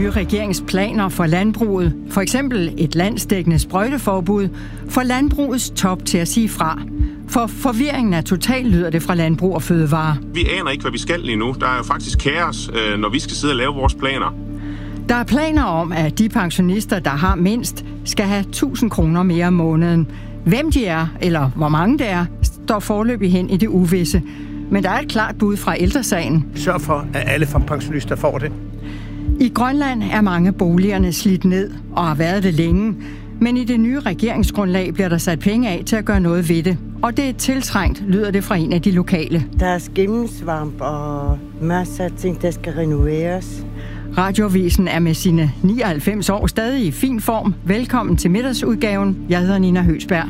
nye regeringsplaner for landbruget, for eksempel et landsdækkende sprøjteforbud, får landbrugets top til at sige fra. For forvirringen er total, lyder det fra Landbrug og Fødevare. Vi aner ikke, hvad vi skal lige nu. Der er jo faktisk kaos, når vi skal sidde og lave vores planer. Der er planer om, at de pensionister, der har mindst, skal have 1.000 kroner mere om måneden. Hvem de er, eller hvor mange det er, står foreløbig hen i det uvisse. Men der er et klart bud fra Ældresagen. Sørg for, at alle pensionister får det. I Grønland er mange boligerne slidt ned og har været det længe. Men i det nye regeringsgrundlag bliver der sat penge af til at gøre noget ved det. Og det er tiltrængt, lyder det fra en af de lokale. Der er skimmelsvamp og masser af ting, der skal renoveres. Radioavisen er med sine 99 år stadig i fin form. Velkommen til middagsudgaven. Jeg hedder Nina Høgsberg.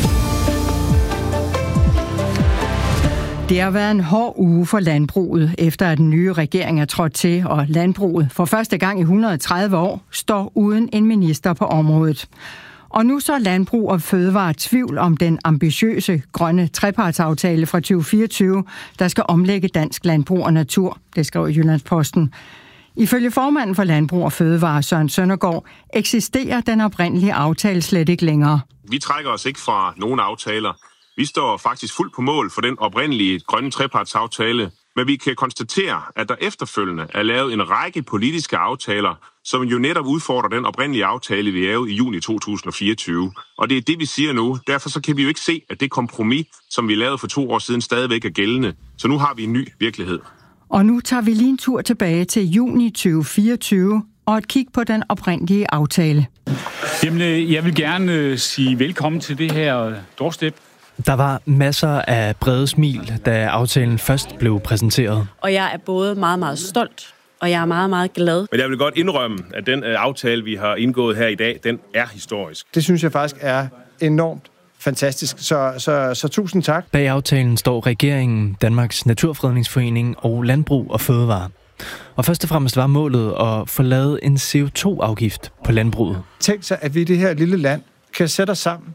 Det har været en hård uge for landbruget, efter at den nye regering er trådt til, og landbruget for første gang i 130 år står uden en minister på området. Og nu så Landbrug og Fødevare tvivl om den ambitiøse grønne trepartsaftale fra 2024, der skal omlægge dansk landbrug og natur, det skrev Jyllandsposten. Ifølge formanden for Landbrug og Fødevare, Søren Søndergaard, eksisterer den oprindelige aftale slet ikke længere. Vi trækker os ikke fra nogen aftaler. Vi står faktisk fuldt på mål for den oprindelige grønne trepartsaftale, men vi kan konstatere, at der efterfølgende er lavet en række politiske aftaler, som jo netop udfordrer den oprindelige aftale, vi lavede i juni 2024. Og det er det, vi siger nu. Derfor så kan vi jo ikke se, at det kompromis, som vi lavede for 2 år siden, stadigvæk er gældende. Så nu har vi en ny virkelighed. Og nu tager vi lige en tur tilbage til juni 2024 og et kig på den oprindelige aftale. Jamen, jeg vil gerne sige velkommen til det her doorstep. Der var masser af brede smil, da aftalen først blev præsenteret. Og jeg er både meget, meget stolt, og jeg er meget, meget glad. Men jeg vil godt indrømme, at den aftale, vi har indgået her i dag, den er historisk. Det synes jeg faktisk er enormt fantastisk. Så tusind tak. Bag aftalen står regeringen, Danmarks Naturfredningsforening og Landbrug og Fødevare. Og først og fremmest var målet at få lavet en CO2-afgift på landbruget. Tænk sig, at vi i det her lille land kan sætte os sammen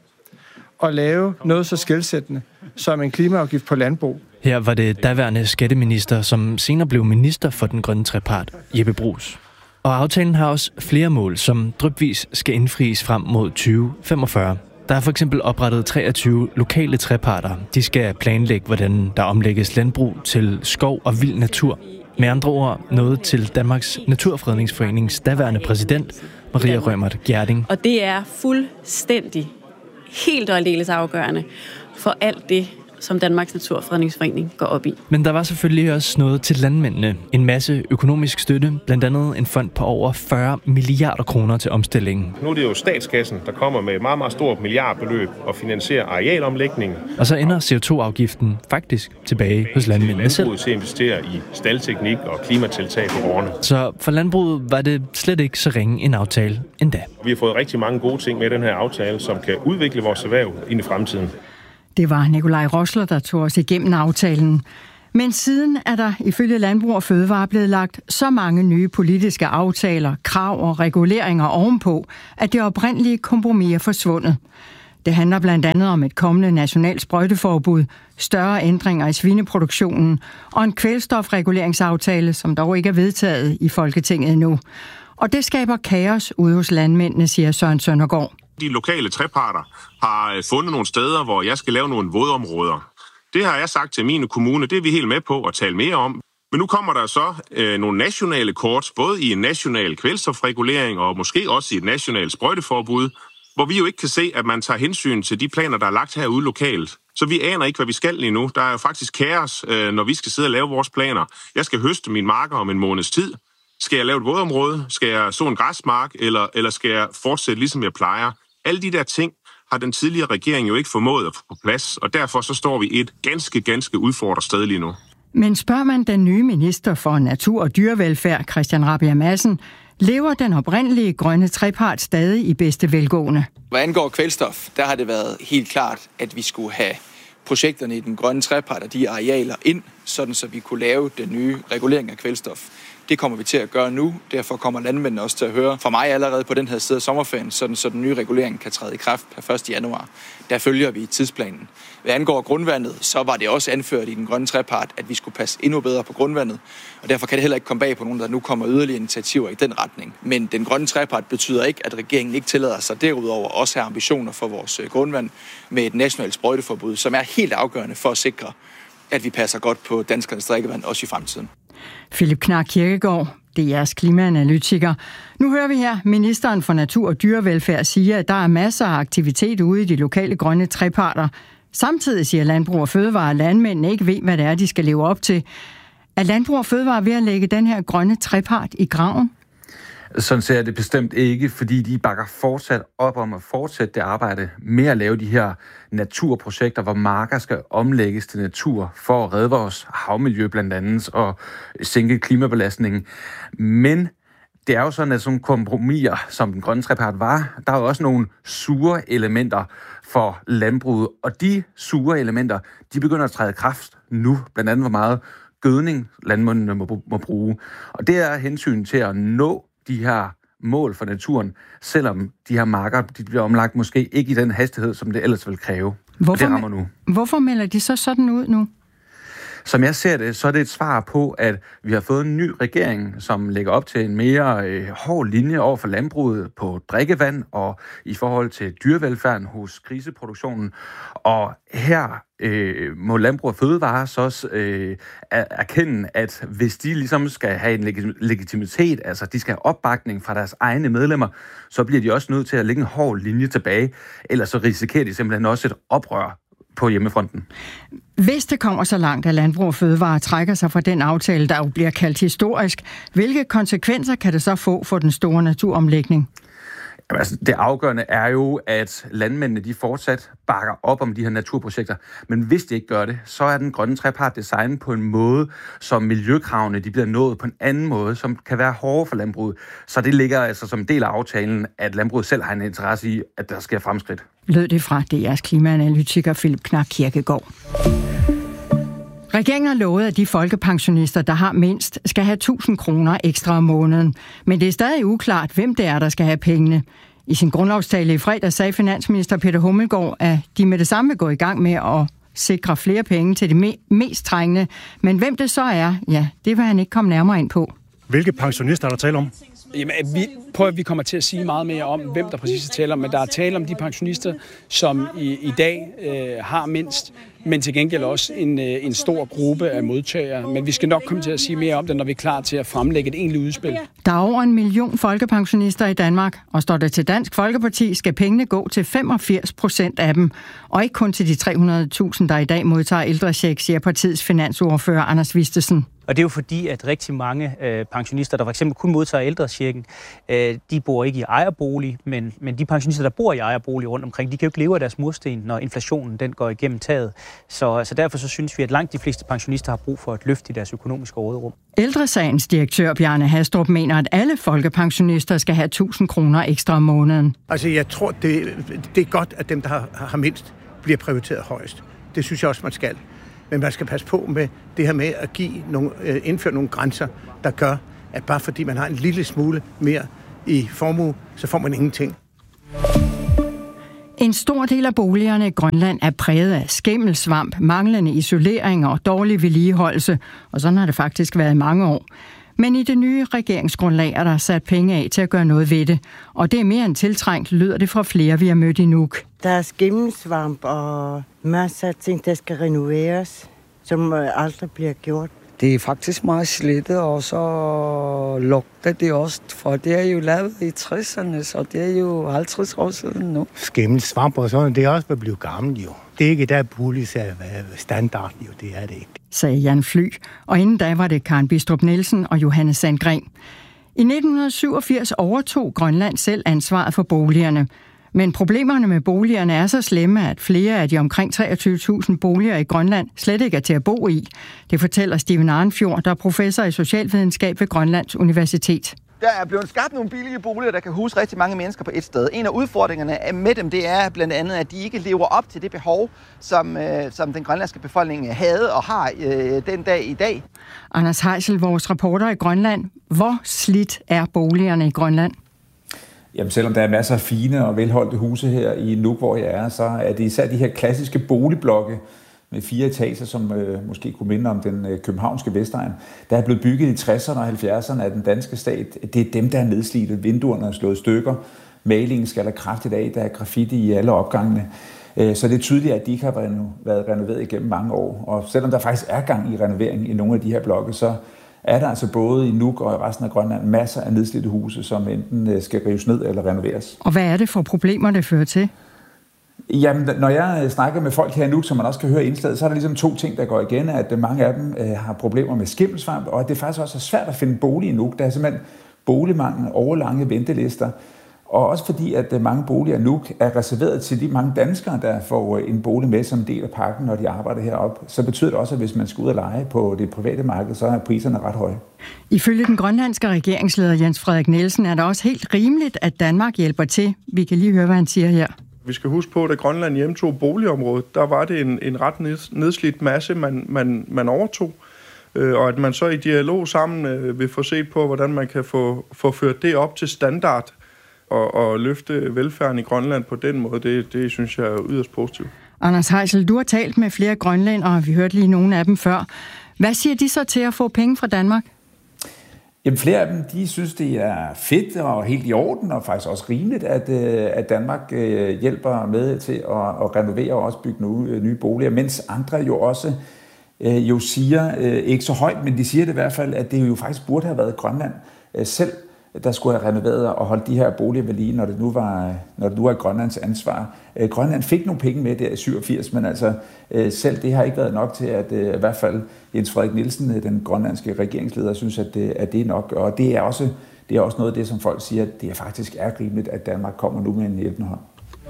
og lave noget så skelsættende som en klimaafgift på landbrug. Her var det daværende skatteminister, som senere blev minister for den grønne trepart, Jeppe Bruus. Og aftalen har også flere mål, som drypvis skal indfries frem mod 2045. Der er for eksempel oprettet 23 lokale treparter. De skal planlægge, hvordan der omlægges landbrug til skov og vild natur. Med andre ord noget til Danmarks Naturfredningsforenings daværende præsident, Maria Rømert Gjerding. Og det er fuldstændig helt og aldeles afgørende for alt det, som Danmarks Naturfredningsforening går op i. Men der var selvfølgelig også noget til landmændene. En masse økonomisk støtte, blandt andet en fond på over 40 milliarder kroner til omstillingen. Nu er det jo statskassen, der kommer med et meget, meget stort milliardbeløb og finansierer arealomlægningen. Og så ender CO2-afgiften faktisk tilbage hos landmændene selv. Landbruget til at investere i staldteknik og klimatiltag på gårdene. Så for landbruget var det slet ikke så ringe en aftale endda. Vi har fået rigtig mange gode ting med den her aftale, som kan udvikle vores erhverv ind i fremtiden. Det var Nikolaj Rosler, der tog os igennem aftalen. Men siden er der ifølge Landbrug og Fødevare blevet lagt så mange nye politiske aftaler, krav og reguleringer ovenpå, at det oprindelige kompromis er forsvundet. Det handler blandt andet om et kommende nationalt sprøjteforbud, større ændringer i svineproduktionen og en kvælstofreguleringsaftale, som dog ikke er vedtaget i Folketinget endnu. Og det skaber kaos ude hos landmændene, siger Søren Søndergaard. De lokale treparter har fundet nogle steder, hvor jeg skal lave nogle vådområder. Det har jeg sagt til mine kommuner, det er vi helt med på at tale mere om. Men nu kommer der så nogle nationale kort, både i en national kvælstofregulering og måske også i et nationalt sprøjteforbud, hvor vi jo ikke kan se, at man tager hensyn til de planer, der er lagt herude lokalt. Så vi aner ikke, hvad vi skal lige nu. Der er jo faktisk kaos, når vi skal sidde og lave vores planer. Jeg skal høste mine marker om en måneds tid. Skal jeg lave et vådområde? Skal jeg så en græsmark? Eller skal jeg fortsætte, ligesom jeg plejer? Alle de der ting har den tidligere regering jo ikke formået at få på plads, og derfor så står vi et ganske udfordret sted lige nu. Men spørger man den nye minister for natur og dyrevelfærd, Christian Rabjerg Madsen, lever den oprindelige grønne trepart stadig i bedste velgående? Hvad angår kvælstof, der har det været helt klart, at vi skulle have projekterne i den grønne trepart og de arealer ind, sådan så vi kunne lave den nye regulering af kvælstof. Det kommer vi til at gøre nu. Derfor kommer landmændene også til at høre fra mig allerede på den her side af sommerferien, så den nye regulering kan træde i kraft per 1. januar. Der følger vi tidsplanen. Hvad angår grundvandet, så var det også anført i den grønne trepart, at vi skulle passe endnu bedre på grundvandet. Og derfor kan det heller ikke komme bag på nogen, der nu kommer yderligere initiativer i den retning. Men den grønne trepart betyder ikke, at regeringen ikke tillader sig derudover også have ambitioner for vores grundvand med et nationalt sprøjteforbud, som er helt afgørende for at sikre, at vi passer godt på danskernes drikkevand også i fremtiden. Philip Knark Kirkegaard, DR's klimaanalytiker. Nu hører vi her ministeren for Natur og Dyrevelfærd sige, at der er masser af aktivitet ude i de lokale grønne treparter. Samtidig siger Landbrug og Fødevare, at landmændene ikke ved, hvad det er, de skal leve op til. Er Landbrug og Fødevare ved at lægge den her grønne trepart i graven? Sådan ser det bestemt ikke, fordi de bakker fortsat op om at fortsætte det arbejde med at lave de her naturprojekter, hvor marker skal omlægges til natur for at redde vores havmiljø blandt andet og sænke klimabelastningen. Men det er jo sådan, at sådan kompromiser, som den grønne trepart var, der er jo også nogle sure elementer for landbruget, og de sure elementer, de begynder at træde i kraft nu, blandt andet hvor meget gødning landmændene må bruge. Og det er hensyn til at nå de her mål for naturen, selvom de her marker de bliver omlagt måske ikke i den hastighed, som det ellers vil kræve. Hvorfor melder de så sådan ud nu? Som jeg ser det, så er det et svar på, at vi har fået en ny regering, som lægger op til en mere hård linje over for landbruget på drikkevand og i forhold til dyrevelfærden hos griseproduktionen. Og her må Landbrug og Fødevare så også erkende, at hvis de ligesom skal have en legitimitet, altså de skal have opbakning fra deres egne medlemmer, så bliver de også nødt til at lægge en hård linje tilbage, ellers så risikerer de simpelthen også et oprør på hjemmefronten. Hvis det kommer så langt, at Landbrug og Fødevare trækker sig fra den aftale, der jo bliver kaldt historisk, hvilke konsekvenser kan det så få for den store naturomlægning? Altså, det afgørende er jo, at landmændene de fortsat bakker op om de her naturprojekter. Men hvis de ikke gør det, så er den grønne trepart designet på en måde, som miljøkravene de bliver nået på en anden måde, som kan være hårdere for landbruget. Så det ligger altså som del af aftalen, at landbruget selv har en interesse i, at der sker fremskridt. Lød det fra DR's klimaanalytiker Philip Knark Kirkegaard. Regeringen har lovet, at de folkepensionister, der har mindst, skal have 1.000 kroner ekstra om måneden. Men det er stadig uklart, hvem det er, der skal have pengene. I sin grundlovstale i fredag sagde finansminister Peter Hummelgaard, at de med det samme vil gå i gang med at sikre flere penge til de mest trængende. Men hvem det så er, ja, det vil han ikke komme nærmere ind på. Hvilke pensionister er der tale om? Jamen, vi kommer til at sige meget mere om, hvem der præcis er tale om, men der er tale om de pensionister, som i dag har mindst, men til gengæld også en stor gruppe af modtagere. Men vi skal nok komme til at sige mere om det, når vi er klar til at fremlægge et egentligt udspil. Der er over 1 million folkepensionister i Danmark, og står det til Dansk Folkeparti, skal pengene gå til 85% af dem, og ikke kun til de 300.000, der i dag modtager ældrecheck, siger partiets finansordfører Anders Vistesen. Og det er jo fordi, at rigtig mange pensionister, der for eksempel kun modtager ældrechecken, de bor ikke i ejerbolig, men de pensionister, der bor i ejerbolig rundt omkring, de kan jo ikke leve af deres mursten, når inflationen den går igennem taget. Så derfor så synes vi, at langt de fleste pensionister har brug for et løft i deres økonomiske råderum. Ældresagens direktør Bjarne Hastrup mener, at alle folkepensionister skal have 1.000 kroner ekstra om måneden. Altså jeg tror, det er godt, at dem, der har mindst, bliver prioriteret højst. Det synes jeg også, man skal. Men man skal passe på med det her med at indføre nogle grænser, der gør, at bare fordi man har en lille smule mere i formue, så får man ingenting. En stor del af boligerne i Grønland er præget af skimmelsvamp, manglende isolering og dårlig vedligeholdelse, og sådan har det faktisk været i mange år. Men i det nye regeringsgrundlag er der sat penge af til at gøre noget ved det, og det er mere end tiltrængt, lyder det fra flere, vi har mødt i Nuuk. Der er skimmelsvamp og masser af ting, der skal renoveres, som aldrig bliver gjort. Det er faktisk meget slidt, og så lugter det også, for det er jo lavet i 60'erne, så det er jo 50 år siden nu. Skimmelsvamp og sådan, det er også blevet gammelt jo. Det er ikke der bolig er standard jo, det er det ikke. Sagde Jan Fly, og inden da var det Karen Bistrup Nielsen og Johannes Sandgren. I 1987 overtog Grønland selv ansvaret for boligerne. Men problemerne med boligerne er så slemme, at flere af de omkring 23.000 boliger i Grønland slet ikke er til at bo i. Det fortæller Steven Arnfjord, der er professor i socialvidenskab ved Grønlands Universitet. Der er blevet skabt nogle billige boliger, der kan huse rigtig mange mennesker på et sted. En af udfordringerne med dem, det er blandt andet, at de ikke lever op til det behov, som den grønlandske befolkning havde og har den dag i dag. Anders Heisel, vores reporter i Grønland. Hvor slidt er boligerne i Grønland? Jamen, selvom der er masser af fine og velholdte huse her i Nuuk, hvor jeg er, så er det især de her klassiske boligblokke med 4 etager, som måske kunne minde om den københavnske Vestegn. Der er blevet bygget i 60'erne og 70'erne af den danske stat. Det er dem, der er nedslidte. Vinduerne er slået stykker. Malingen skaller kraftigt af. Der er graffiti i alle opgangene. Så det er tydeligt, at de ikke har været renoveret igennem mange år. Og selvom der faktisk er gang i renovering i nogle af de her blokke, så er der altså både i Nuuk og i resten af Grønland masser af nedslidte huse, som enten skal rives ned eller renoveres. Og hvad er det for problemer, det fører til? Jamen, når jeg snakker med folk her i Nuuk, som man også kan høre i indslaget, så er der ligesom 2 ting, der går igen, at mange af dem har problemer med skimmelsvamp, og at det faktisk også er svært at finde bolig i Nuuk. Der er simpelthen boligmangel, overlange ventelister, og også fordi, at mange boliger i Nuuk er reserveret til de mange danskere, der får en bolig med som del af pakken, når de arbejder heroppe. Så betyder det også, at hvis man skal ud og lege på det private marked, så er priserne ret høje. Ifølge den grønlandske regeringsleder Jens Frederik Nielsen er det også helt rimeligt, at Danmark hjælper til. Vi kan lige høre, hvad han siger her. Vi skal huske på, at da Grønland hjemtog boligområdet, der var det en ret nedslidt masse, man overtog. Og at man så i dialog sammen vil få set på, hvordan man kan få ført det op til standard og løfte velfærden i Grønland på den måde, det synes jeg er yderst positivt. Anders Heisel, du har talt med flere grønlændere, og vi hørte lige nogle af dem før. Hvad siger de så til at få penge fra Danmark? Jamen, flere af dem, de synes, det er fedt og helt i orden, og faktisk også rimeligt, at Danmark hjælper med til at renovere og også bygge nye boliger, mens andre jo også siger, ikke så højt, men de siger det i hvert fald, at det jo faktisk burde have været Grønland selv, der skulle have renoveret og holdt de her boliger ved lige, når det nu var Grønlands ansvar. Grønland fik nogle penge med der i 87, men altså selv det har ikke været nok til, at i hvert fald Jens Frederik Nielsen, den grønlandske regeringsleder, synes, at det er nok. Og det er også noget af det, som folk siger, at det faktisk er rimeligt, at Danmark kommer nu med en hjælpende hånd.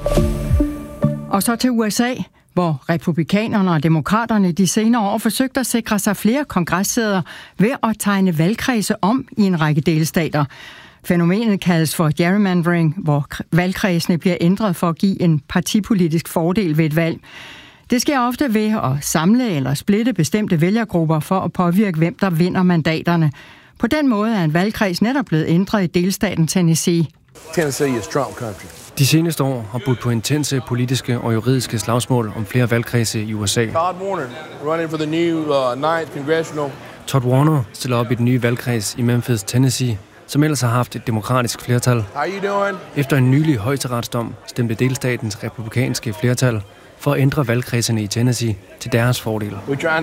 Og så til USA, hvor republikanerne og demokraterne de senere år forsøgte at sikre sig flere kongressæder ved at tegne valgkredse om i en række delstater. Fænomenet kaldes for gerrymandering, hvor valgkredsene bliver ændret for at give en partipolitisk fordel ved et valg. Det sker ofte ved at samle eller splitte bestemte vælgergrupper for at påvirke, hvem der vinder mandaterne. På den måde er en valgkreds netop blevet ændret i delstaten Tennessee. Tennessee is Trump country. De seneste år har budt på intense politiske og juridiske slagsmål om flere valgkredse i USA. Todd Warner running for the new 9th congressional. Todd Warner stiller op i den nye valgkreds i Memphis, Tennessee, som ellers har haft et demokratisk flertal. Efter en nylig højesteretsdom stemte delstatens republikanske flertal for at ændre valgkredserne i Tennessee til deres fordel.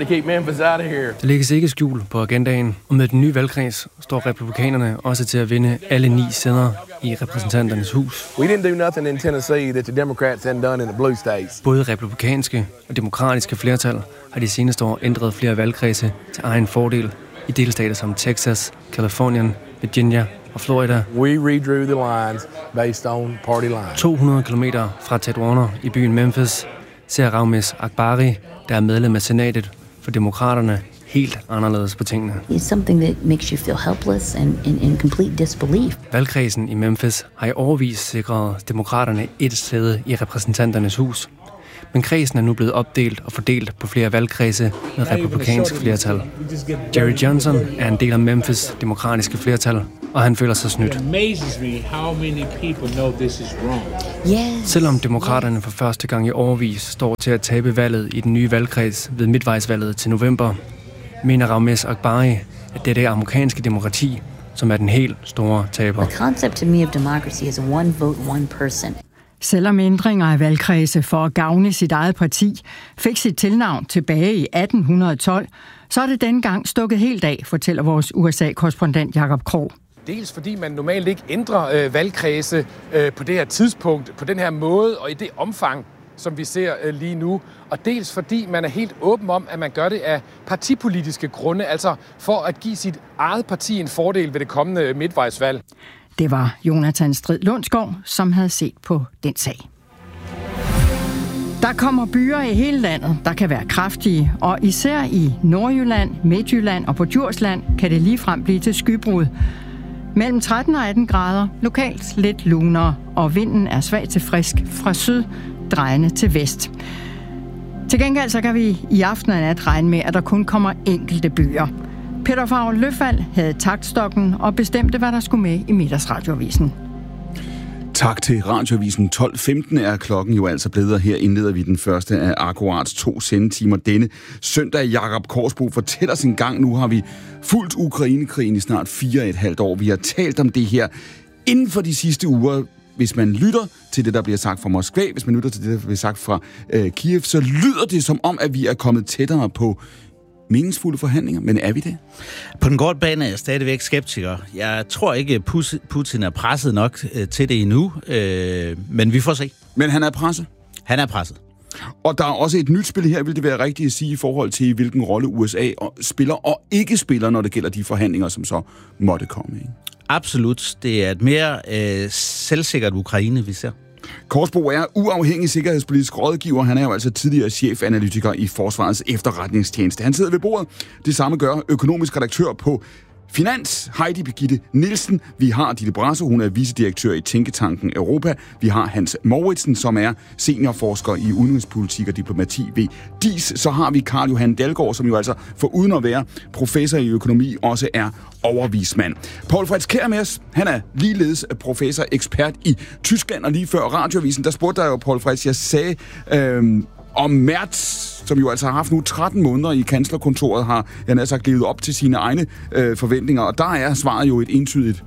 Der lægges ikke skjul på agendaen, og med den nye valgkreds står republikanerne også til at vinde alle 9 sæder i repræsentanternes hus. Både republikanske og demokratiske flertal har de seneste år ændret flere valgkredse til egen fordel i delstater som Texas, Californien, Virginia og Florida. 200 kilometer fra Ted Warner i byen Memphis ser Raumes Akbari, der er medlem af senatet for demokraterne, helt anderledes på tingene. It's something that makes you feel helpless and in complete disbelief. Valgkredsen i Memphis har i årevis sikret demokraterne et sæde i repræsentanternes hus. Men kredsen er nu blevet opdelt og fordelt på flere valgkredse med republikansk flertal. Jerry Johnson er en del af Memphis' demokratiske flertal, og han føler sig snydt. Selvom demokraterne for første gang i årevis står til at tabe valget i den nye valgkreds ved midtvejsvalget til november, mener Raumes Akbari, at det er det amerikanske demokrati, som er den helt store taber. The concept to me of democracy is one vote, one person. Selvom ændringer af valgkredse for at gavne sit eget parti fik sit tilnavn tilbage i 1812, så er det dengang stukket helt af, fortæller vores USA-korrespondent Jakob Krog. Dels fordi man normalt ikke ændrer valgkredse på det her tidspunkt, på den her måde og i det omfang, som vi ser lige nu. Og dels fordi man er helt åben om, at man gør det af partipolitiske grunde, altså for at give sit eget parti en fordel ved det kommende midtvejsvalg. Det var Jonathan Strid Lundsgaard, som havde set på den sag. Der kommer byer i hele landet, der kan være kraftige, og især i Nordjylland, Midtjylland og på Djursland kan det ligefrem blive til skybrud. Mellem 13 og 18 grader, lokalt lidt lunere, og vinden er svag til frisk fra syd, drejende til vest. Til gengæld så kan vi i aften og nat regne med, at der kun kommer enkelte byer. Peter Favre Løfald havde taktstokken og bestemte, hvad der skulle med i Middagsradioavisen. Tak til Radioavisen. 12.15 er klokken jo altså blevet, og her indleder vi den første af akkurat 2 sendetimer denne søndag. Jakob Korsbo fortæller os en gang. Nu har vi fulgt Ukrainekrigen i snart 4,5 år. Vi har talt om det her inden for de sidste uger. Hvis man lytter til det, der bliver sagt fra Moskva, hvis man lytter til det, der bliver sagt fra Kiev, så lyder det som om, at vi er kommet tættere på meningsfulde forhandlinger. Men er vi det? På den korte bane er jeg stadigvæk skeptiker. Jeg tror ikke, Putin er presset nok til det endnu, men vi får se. Men han er presset? Han er presset. Og der er også et nyt spil her, vil det være rigtigt at sige, i forhold til, hvilken rolle USA spiller og ikke spiller, når det gælder de forhandlinger, som så måtte komme. Ikke? Absolut. Det er et mere selvsikkert Ukraine, vi ser. Korsbo er uafhængig sikkerhedspolitisk rådgiver. Han er jo altså tidligere chefanalytiker i Forsvarets efterretningstjeneste. Han sidder ved bordet. Det samme gør økonomisk redaktør på Finans, Heidi Birgitte Nielsen. Vi har Ditte Brasso, hun er vicedirektør i Tænketanken Europa. Vi har Hans Mouritsen, som er seniorforsker i udenrigspolitik og diplomati ved DIS. Så har vi Carl Johan Dalgaard, som jo altså foruden at være professor i økonomi, også er overvismand. Poul Frits Kjær med os. Han er ligeledes professor, ekspert i Tyskland, og lige før Radioavisen, der spurgte jeg jo Poul Frits, jeg sagde om Merz, som jo altså har haft nu 13 måneder i kanslerkontoret, har han altså levet op til sine egne forventninger, og der er svaret jo et entydigt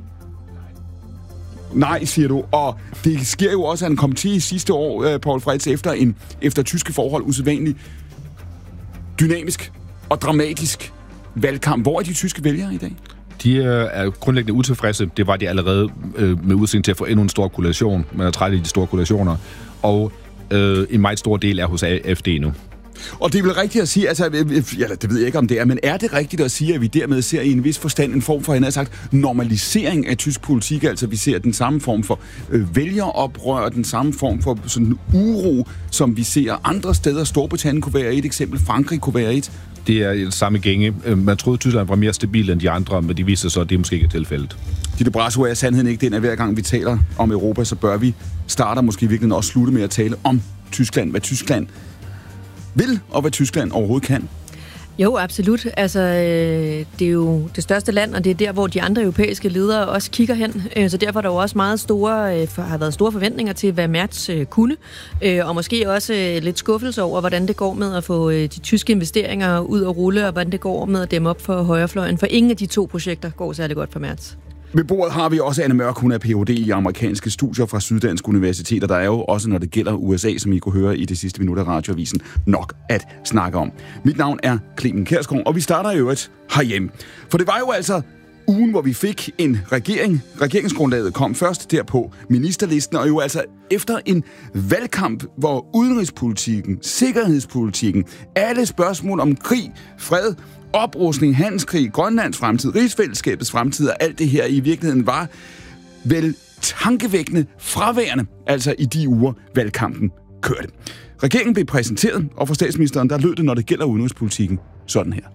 nej, siger du. Og det sker jo også, at han kom til sidste år, Poul Frits, efter tyske forhold usædvanligt dynamisk og dramatisk valgkamp. Hvor er de tyske vælgere i dag? De er grundlæggende utilfredse. Det var de allerede med udsigt til at få endnu en stor koalition. Man er træt af de store koalitioner. Og en meget stor del er hos AfD nu. Og det er vel rigtigt at sige, altså, det ved jeg ikke om det er, men er det rigtigt at sige, at vi dermed ser i en vis forstand en form for, han har sagt, normalisering af tysk politik, altså vi ser den samme form for vælgeroprør, den samme form for sådan uro, som vi ser andre steder. Storbritannien kunne være et eksempel, Frankrig kunne være et. Det er det samme gænge. Man troede, at Tyskland var mere stabil end de andre, men de viser så, at det måske ikke er tilfældet. Ditte Brasso, er sandheden ikke den, at hver gang vi taler om Europa, så bør vi starte måske virkelig også slutte med at tale om Tyskland, hvad Tyskland vil, og hvad Tyskland overhovedet kan? Jo, absolut. Altså, det er jo det største land, og det er der, hvor de andre europæiske ledere også kigger hen. Så derfor er der jo også meget har været store forventninger til, hvad Merz kunne, og måske også lidt skuffelse over, hvordan det går med at få de tyske investeringer ud at rulle, og hvordan det går med at dæmme op for højrefløjen. For ingen af de 2 projekter går særlig godt for Merz. Ved bordet har vi også Anne Mørk, hun er Ph.D. i amerikanske studier fra Syddansk Universitet, og der er jo også, når det gælder USA, som I kunne høre i det sidste minut af Radioavisen, nok at snakke om. Mit navn er Clemen Kjærsgaard, og vi starter jo herhjemme. For det var jo altså ugen, hvor vi fik en regering. Regeringsgrundlaget kom først der på ministerlisten, og jo altså efter en valgkamp, hvor udenrigspolitikken, sikkerhedspolitikken, alle spørgsmål om krig, fred, oprustning, handelskrig, Grønlands fremtid, rigsfællesskabets fremtid og alt det her i virkeligheden var vel tankevækkende fraværende, altså i de uger valgkampen kørte. Regeringen blev præsenteret, og for statsministeren, der lød det, når det gælder udenrigspolitikken, sådan her.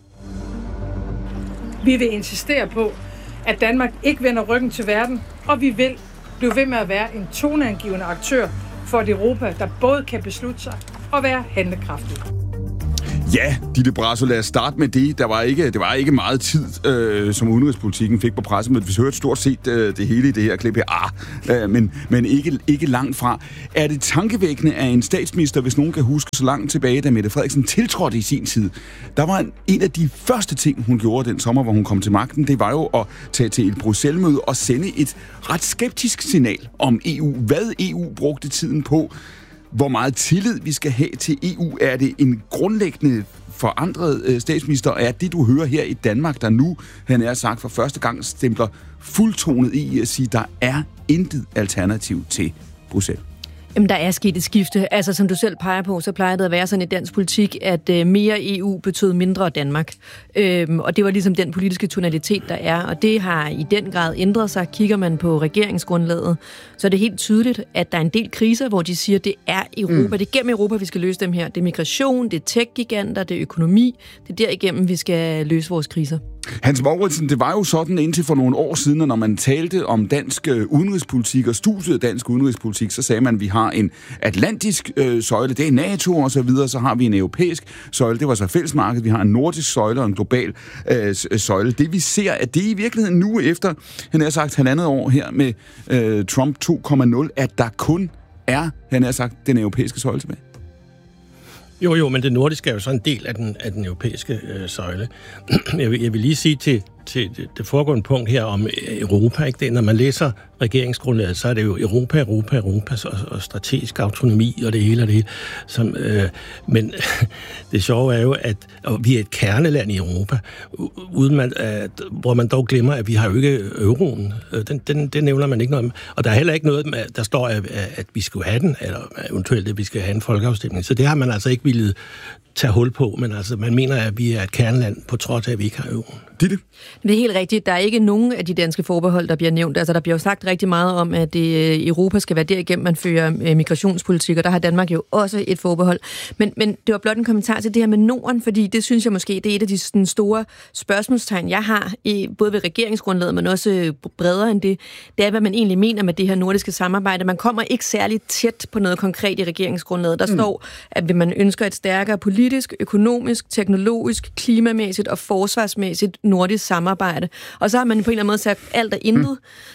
Vi vil insistere på, at Danmark ikke vender ryggen til verden, og vi vil blive ved med at være en toneangivende aktør for et Europa, der både kan beslutte sig og være handlekraftig. Ja, Ditte Brasso, lad os starte med det. Det var ikke meget tid, som udenrigspolitikken fik på pressemødet. Vi hørte stort set det hele i det her klip her. Men ikke langt fra. Er det tankevækkende, at en statsminister, hvis nogen kan huske så langt tilbage, da Mette Frederiksen tiltrådte i sin tid, der var en af de første ting, hun gjorde den sommer, hvor hun kom til magten, det var jo at tage til et Bruxelles-møde og sende et ret skeptisk signal om EU. Hvad EU brugte tiden på? Hvor meget tillid vi skal have til EU? Er det en grundlæggende forandret statsminister? Er det, du hører her i Danmark, der nu, han er sagt for første gang, stempler fuldtonet i at sige, der er intet alternativ til Bruxelles? Jamen, der er sket et skifte. Altså, som du selv peger på, så plejer det at være sådan i dansk politik, at mere EU betød mindre Danmark. Og det var ligesom den politiske tonalitet, der er. Og det har i den grad ændret sig. Kigger man på regeringsgrundlaget, så er det helt tydeligt, at der er en del kriser, hvor de siger, at det er Europa. Det er gennem Europa, vi skal løse dem her. Det er migration, det er tech-giganter, det er økonomi. Det er derigennem, vi skal løse vores kriser. Hans Mouritsen, det var jo sådan indtil for nogle år siden, når man talte om dansk udenrigspolitik og studiede dansk udenrigspolitik, så sagde man, at vi har en atlantisk søjle, det er NATO og så videre, så har vi en europæisk søjle, det var så fællesmarkedet, vi har en nordisk søjle og en global søjle. Det vi ser, at det i virkeligheden nu efter, han har sagt 1,5 år her med Trump 2.0, at der kun er, han har sagt, den europæiske søjle tilbage. Jo, men det nordiske er jo så en del af den europæiske søjle. Jeg vil lige sige til det foregående punkt her om Europa, ikke? Når man læser regeringsgrundlaget, så er det jo Europa og strategisk autonomi og det hele. Men det sjove er jo, at vi er et kerneland i Europa, hvor man dog glemmer, at vi har jo ikke euroen. Den nævner man ikke noget om. Og der er heller ikke noget, der står, at vi skulle have den, eller eventuelt, at vi skal have en folkeafstemning. Så det har man altså ikke villet tage hul på, men altså, man mener, at vi er et kerneland, på trods af, at vi ikke har euroen. Det er helt rigtigt. Der er ikke nogen af de danske forbehold, der bliver nævnt. Altså, der bliver jo sagt rigtig meget om, at Europa skal være derigennem, man fører migrationspolitik, og der har Danmark jo også et forbehold. Men det var blot en kommentar til det her med Norden, fordi det synes jeg måske, det er et af de sådan, store spørgsmålstegn, jeg har, både ved regeringsgrundlaget, men også bredere end det. Det er, hvad man egentlig mener med det her nordiske samarbejde. Man kommer ikke særlig tæt på noget konkret i regeringsgrundlaget. Der står, at man ønsker et stærkere politisk, økonomisk, teknologisk, klimamæssigt og forsvarsmæssigt nordisk samarbejde. Og så har man på en eller anden måde sagt alt og intet.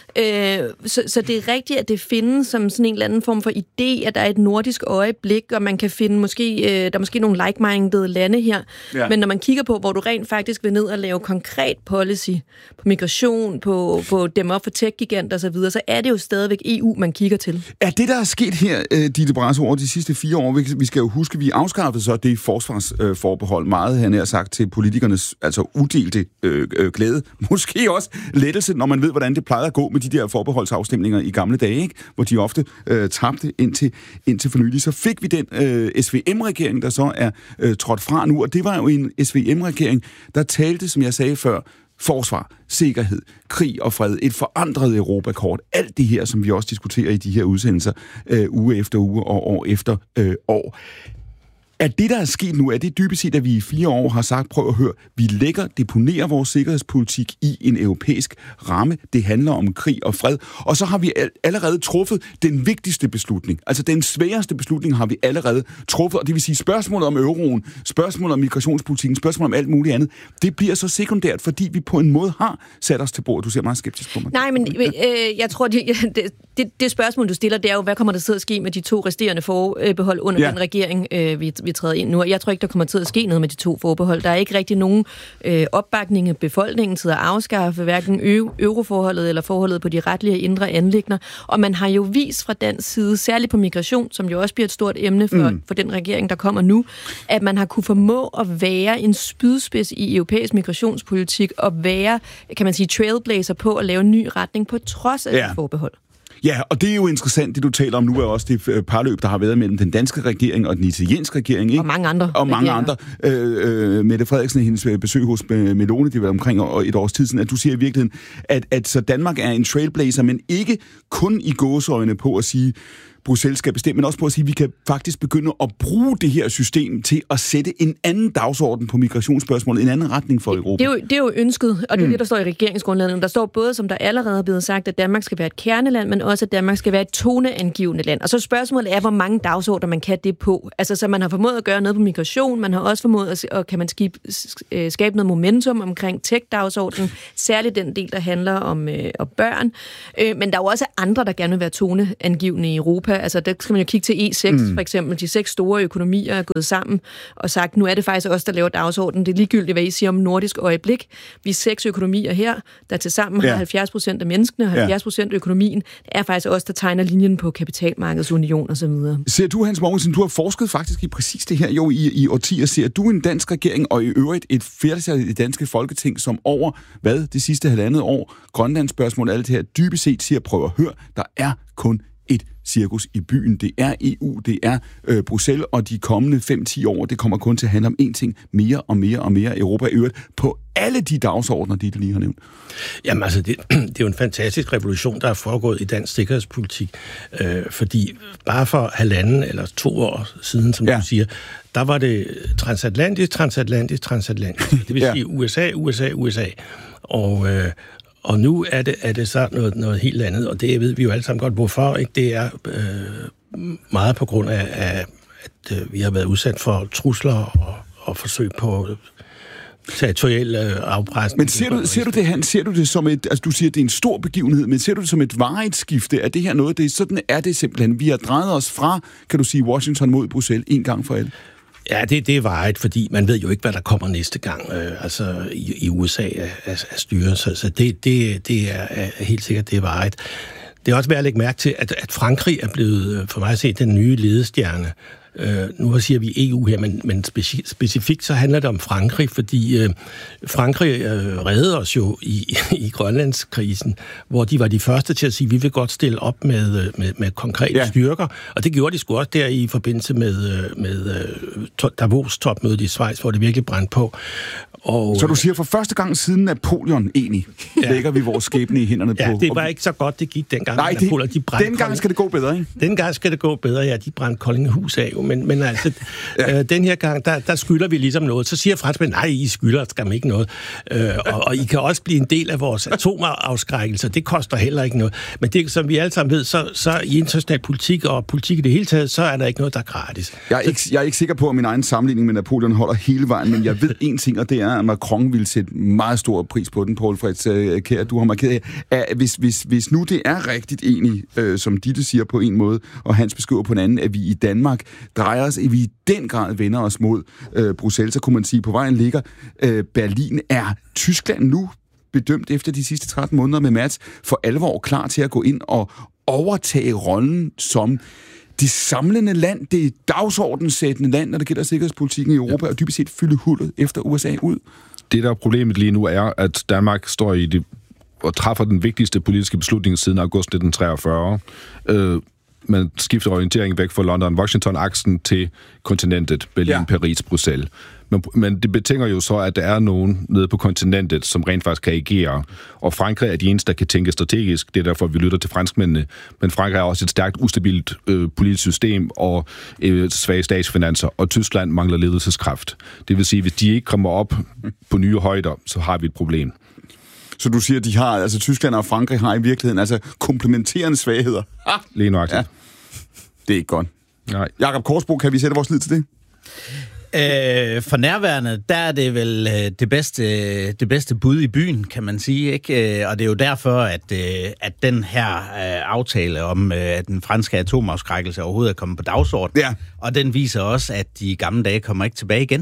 Så det er rigtigt, at det findes som sådan en eller anden form for idé, at der er et nordisk øjeblik, og man kan finde der er måske nogle like-minded lande her. Ja. Men når man kigger på, hvor du rent faktisk vil ned og lave konkret policy på migration, på dem op for tech-giganter osv., så er det jo stadigvæk EU, man kigger til. Er det, der er sket her, Ditte Brasso, over de sidste 4 år, vi skal jo huske, vi afskaffede så det forsvarsforbehold meget, han har sagt, til politikernes altså udelte glæde. Måske også lettelse, når man ved, hvordan det plejede at gå med de der forbeholdsafstemninger i gamle dage, ikke? Hvor de ofte tabte indtil for nylig. Så fik vi den SVM-regering, der så er trådt fra nu, og det var jo en SVM-regering, der talte, som jeg sagde før, forsvar, sikkerhed, krig og fred, et forandret Europakort, alt det her, som vi også diskuterer i de her udsendelser uge efter uge og år efter år. Er det, der er sket nu, er det dybest set, at vi i 4 år har sagt, prøv at høre, vi deponerer vores sikkerhedspolitik i en europæisk ramme. Det handler om krig og fred. Og så har vi allerede truffet den vigtigste beslutning. Altså den sværeste beslutning har vi allerede truffet. Og det vil sige, spørgsmålet om euroen, spørgsmålet om migrationspolitikken, spørgsmålet om alt muligt andet, det bliver så sekundært, fordi vi på en måde har sat os til bordet. Du ser meget skeptisk på mig. Nej, men jeg tror, det spørgsmål, du stiller, det er jo, hvad kommer der til at ske med de 2 resterende forbehold under den regering, vi træder ind nu. Jeg tror ikke, der kommer til at ske noget med de 2 forbehold. Der er ikke rigtig nogen opbakning af befolkningen til at afskaffe hverken euroforholdet eller forholdet på de retlige og indre anliggender. Og man har jo vist fra dansk side, særligt på migration, som jo også bliver et stort emne for den regering, der kommer nu, at man har kunne formå at være en spydspids i europæisk migrationspolitik og være, kan man sige, trailblazer på at lave en ny retning på trods af forbehold. Ja, og det er jo interessant, det du taler om nu, er også det parløb, der har været mellem den danske regering og den italienske regering, ikke? Og mange andre. Og mange andre. Mette Frederiksen, hendes besøg hos Meloni, det var omkring et års tid siden, at du siger i virkeligheden, at så Danmark er en trailblazer, men ikke kun i gåseøjne på at sige, Bruxelles skal bestemme, men også på at sige, at vi kan faktisk begynde at bruge det her system til at sætte en anden dagsorden på migrationsspørgsmålet, en anden retning for Europa. Det er jo ønsket, og det er det, der står i regeringsgrundlaget. Der står både, som der allerede er blevet sagt, at Danmark skal være et kerneland, men også, at Danmark skal være et toneangivende land. Og så spørgsmålet er, hvor mange dagsordner man kan det på. Altså, så man har formået at gøre noget på migration, man har også formået at kan man skabe noget momentum omkring tech-dagsordenen, særligt den del, der handler om børn. Men der er jo også andre, der gerne vil være toneangivende i Europa. Altså, der skal man jo kigge til E6, for eksempel. De 6 store økonomier er gået sammen og sagt, nu er det faktisk os, der laver dagsordenen. Det er ligegyldigt, hvad I siger om nordisk øjeblik. Vi er 6 økonomier her, der tilsammen har 70% af menneskene og 70% af økonomien. Det er faktisk os, der tegner linjen på kapitalmarkedsunion og så videre. Ser du, Hans Mouritsen, du har forsket faktisk i præcis det her jo i årtier. Ser du en dansk regering og i øvrigt et flertal i det danske folketing, som over, det sidste 1,5 år, Grønlandsspørgsmål, alt det her, dybest set siger, prøv at høre, der er kun et cirkus i byen. Det er EU, det er Bruxelles, og de kommende 5-10 år, det kommer kun til at handle om én ting, mere og mere og mere Europa i øvrigt, på alle de dagsordner, de lige har nævnt. Jamen altså, det er jo en fantastisk revolution, der er foregået i dansk sikkerhedspolitik, fordi bare for 1,5 eller 2 år siden, som du siger, der var det transatlantisk. Det vil sige USA. Og nu er det så noget helt andet, og det ved vi jo alle sammen godt, hvorfor. Ikke? Det er meget på grund af, at vi har været udsat for trusler og forsøg på territorial afpresning. Men ser du det, Hans? Ser du det som et, altså du siger, det er en stor begivenhed, men ser du det som et varigt skifte? Er det her noget, sådan er det simpelthen? Vi har drejet os fra, kan du sige, Washington mod Bruxelles en gang for alle? Ja, det er varigt, fordi man ved jo ikke, hvad der kommer næste gang, i USA af styre, så det er helt sikkert, det er varigt. Det er også værd at lægge mærke til, at Frankrig er blevet, for mig at se, den nye ledestjerne. Nu siger vi EU her, men specifikt så handler det om Frankrig, fordi Frankrig reddede os jo i Grønlandskrisen, hvor de var de første til at sige, at vi vil godt stille op med konkrete styrker, og det gjorde de sgu også der i forbindelse med Davos-topmødet i Schweiz, hvor det virkelig brændte på. Og så du siger, for første gang siden Napoleon egentlig, lægger vi vores skæbne i hænderne på... Ja, det var ikke så godt, det gik dengang. Nej, Napoleon, de dengang skal det gå bedre, ikke? Dengang skal det gå bedre, ja, de brændte Koldinghus af, men altså, den her gang, der skylder vi ligesom noget. Så siger franskmænd, nej, I skylder skam ikke noget. Og I kan også blive en del af vores atomafskrækkelser, det koster heller ikke noget. Men det, som vi alle sammen ved, så i international politik og politik i det hele taget, så er der ikke noget, der er gratis. Jeg er ikke sikker på, at min egen sammenligning med Napoleon holder hele vejen, men jeg ved en ting, og det er, at Macron ville sætte meget stor pris på den, Poul Frits Kjær, du har markeret her. Hvis nu det er rigtigt egentlig, som Ditte siger på en måde, og Hans beskriver på en anden, at vi i Danmark drejer os, at vi i den grad vender os mod Bruxelles, så kunne man sige, på vejen ligger Berlin. Er Tyskland nu bedømt efter de sidste 13 måneder med Merz for alvor klar til at gå ind og overtage rollen som det samlende land, det dagsordensættende land, når det gælder sikkerhedspolitikken i Europa, og dybest set fylde hullet efter USA ud? Det, der er problemet lige nu, er, at Danmark står i det og træffer den vigtigste politiske beslutning siden august 1943. Man skifter orientering væk fra London-Washington-aksen til kontinentet, Berlin, Paris, Bruxelles. Men det betinger jo så, at der er nogen nede på kontinentet, som rent faktisk kan agere. Og Frankrig er de eneste, der kan tænke strategisk. Det er derfor, vi lytter til franskmændene. Men Frankrig har også et stærkt ustabilt politisk system og svage statsfinanser. Og Tyskland mangler ledelseskraft. Det vil sige, at hvis de ikke kommer op på nye højder, så har vi et problem. Så du siger, at de har, altså Tyskland og Frankrig har i virkeligheden altså komplementerende svagheder. Lige nøjagtigt. Ja. Det er ikke godt. Nej. Jakob Korsbro, kan vi sætte vores lid til det? For nærværende, der er det vel det bedste bud i byen, kan man sige, ikke? Og det er jo derfor, at den her aftale om, at den franske atomafskrækkelse overhovedet er kommet på dagsordenen. Ja. Og den viser også, at de gamle dage kommer ikke tilbage igen.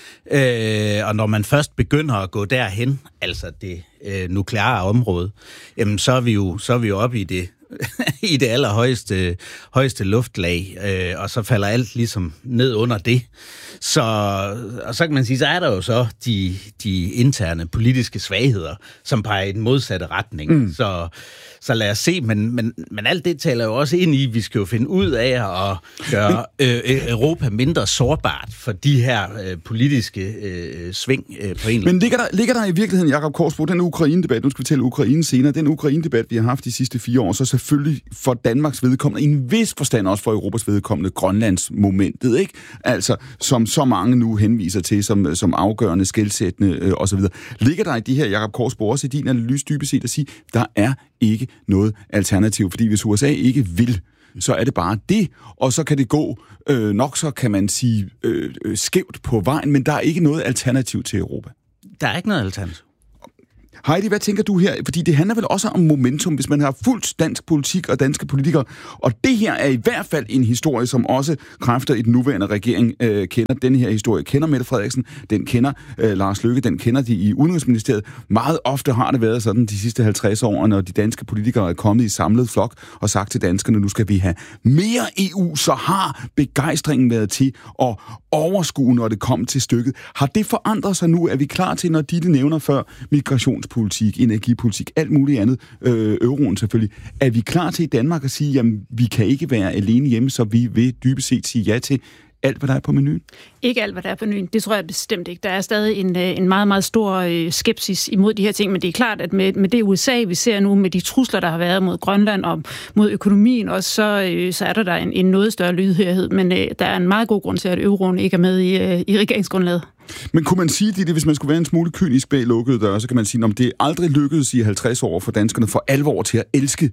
Og når man først begynder at gå derhen, altså det nukleare område, jamen så er vi jo oppe i det i det allerhøjeste luftlag, og så falder alt ligesom ned under det. Og så kan man sige, så er der jo så de interne politiske svagheder, som peger i den modsatte retning. Mm. Så lad os se, men alt det taler jo også ind i, vi skal jo finde ud af at gøre Europa mindre sårbart for de her politiske sving på en. Men ligger der i virkeligheden, Jakob Korsbro, den Ukraine-debat, nu skal vi tale Ukraine senere, den Ukraine-debat, vi har haft de sidste 4 år, så selvfølgelig for Danmarks vedkommende, i en vis forstand også for Europas vedkommende, Grønlands-momentet, ikke? Altså, som så mange nu henviser til, som afgørende, skelsættende osv. Ligger der i de her, Jakob Korsbro, også i din analyse dybest set at sige, der er ikke noget alternativ, fordi hvis USA ikke vil, så er det bare det, og så kan det gå nok så, kan man sige, skævt på vejen, men der er ikke noget alternativ til Europa. Der er ikke noget alternativ. Heidi, hvad tænker du her? Fordi det handler vel også om momentum, hvis man har fulgt dansk politik og danske politikere. Og det her er i hvert fald en historie, som også kræfter i den nuværende regering kender. Den her historie kender Mette Frederiksen, den kender Lars Løkke, den kender de i Udenrigsministeriet. Meget ofte har det været sådan de sidste 50 år, når de danske politikere er kommet i samlet flok og sagt til danskerne, nu skal vi have mere EU, så har begejstringen været til at overskue, når det kom til stykket. Har det forandret sig nu? Er vi klar til, når Ditte nævner før migration, migrationspolitik, energipolitik, alt muligt andet, euroen selvfølgelig. Er vi klar til i Danmark at sige, jamen vi kan ikke være alene hjemme, så vi vil dybest set sige ja til alt, hvad der er på menuen? Ikke alt, hvad der er på menuen. Det tror jeg bestemt ikke. Der er stadig en meget, meget stor skepsis imod de her ting, men det er klart, at med det USA, vi ser nu, med de trusler, der har været mod Grønland og mod økonomien også, så er der en noget større lydhørhed, men der er en meget god grund til, at euroen ikke er med i regeringsgrundlaget. Men kunne man sige det, hvis man skulle være en smule kynisk bag lukkede døre, så kan man sige, at det er aldrig lykkedes i 50 år for danskerne for alvor til at elske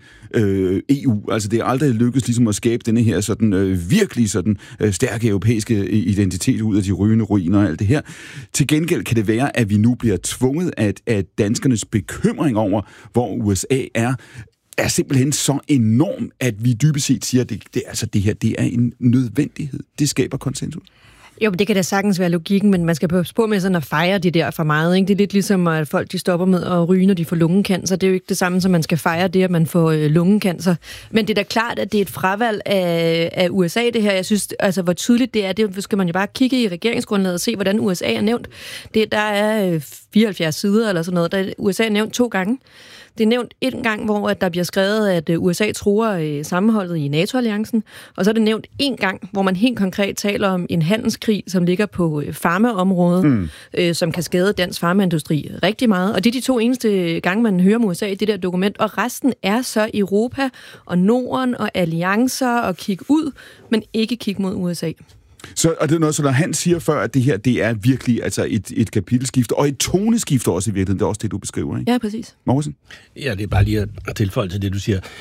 EU. Altså det er aldrig lykkedes ligesom at skabe denne her sådan virkelig sådan stærke europæiske identitet ud af de rygende ruiner og alt det her. Til gengæld kan det være, at vi nu bliver tvunget at danskernes bekymring over, hvor USA er simpelthen så enorm, at vi dybest set siger, at det her er en nødvendighed. Det skaber konsensus. Jo, det kan da sagtens være logikken, men man skal passe på med sådan at fejre det der for meget. Ikke? Det er lidt ligesom, at folk de stopper med at ryge, når de får lungekancer. Det er jo ikke det samme, som man skal fejre det, at man får lungekancer. Men det er da klart, at det er et fravalg af USA, det her. Jeg synes, altså, hvor tydeligt det er, det skal man jo bare kigge i regeringsgrundlaget og se, hvordan USA er nævnt. Der er 74 sider eller sådan noget, der USA er nævnt 2 gange. Det er nævnt en gang, hvor der bliver skrevet, at USA truer sammenholdet i NATO-alliancen, og så er det nævnt en gang, hvor man helt konkret taler om en handelskrig, som ligger på farmaområdet, som kan skade dansk farmaindustri rigtig meget. Og det er de 2 eneste gange, man hører om USA i det der dokument, og resten er så Europa og Norden og alliancer og kigge ud, men ikke kigge mod USA. Og det er noget, så når han siger før, at det her, det er virkelig altså et kapitelskift, og et toneskift også i virkeligheden, det er også det, du beskriver, ikke? Ja, præcis. Mortensen? Ja, det er bare lige at tilføje til det, du siger.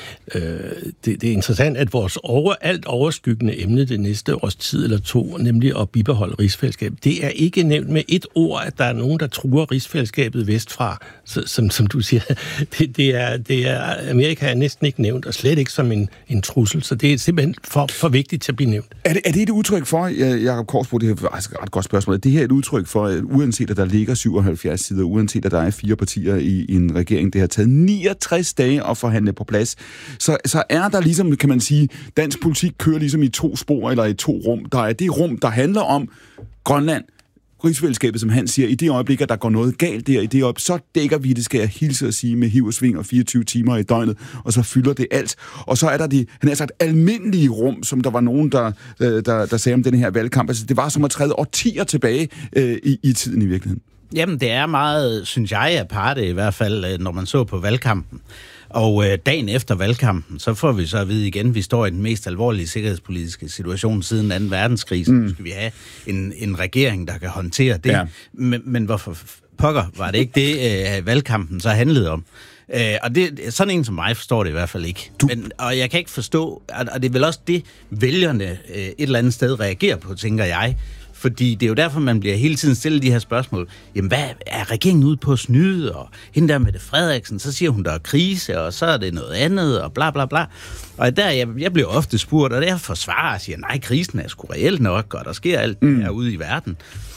Det er interessant, at vores alt overskyggende emne det næste års tid eller 2, nemlig at bibeholde rigsfællesskabet, det er ikke nævnt med et ord, at der er nogen, der truer rigsfællesskabet vestfra, som du siger. Det er Amerika er næsten ikke nævnt, og slet ikke som en trussel, så det er simpelthen for vigtigt til at blive nævnt. Er det et udtryk for, Jakob Korsbro, det er faktisk et ret godt spørgsmål. Det her er et udtryk for, at uanset at der ligger 77 sider, uanset at der er 4 partier i en regering, det har taget 69 dage at forhandle på plads, så er der ligesom, kan man sige, dansk politik kører ligesom i 2 spor eller i 2 rum. Der er det rum, der handler om Grønland, rigsfællesskabet, som han siger, i det øjeblik, at der går noget galt der, i det øjeblik, så dækker vi det, skal jeg hilse at sige, med hiv og sving og 24 timer i døgnet, og så fylder det alt. Og så er der han har sagt, almindelige rum, som der var nogen, der sagde om den her valgkamp. Altså, det var som at træde årtier tilbage i tiden i virkeligheden. Jamen, det er meget, synes jeg, aparte i hvert fald, når man så på valgkampen. Og dagen efter valgkampen, så får vi så at vide igen, at vi står i den mest alvorlige sikkerhedspolitiske situation siden 2. verdenskrig. Så nu skal vi have en regering, der kan håndtere det. Ja. Men hvorfor pokker var det ikke det, valgkampen så handlede om? Og det, sådan en som mig forstår det i hvert fald ikke. Og jeg kan ikke forstå, og det er vel også det, vælgerne et eller andet sted reagerer på, tænker jeg. Fordi det er jo derfor, man bliver hele tiden stillet de her spørgsmål. Jamen, hvad er regeringen ude på at snyde? Og hende der Mette Frederiksen, så siger hun, der er krise, og så er det noget andet, og bla bla bla. Og der, jeg bliver ofte spurgt, og der forsvarer og siger, nej, krisen er sgu reelt nok, og der sker alt det her ude i verden.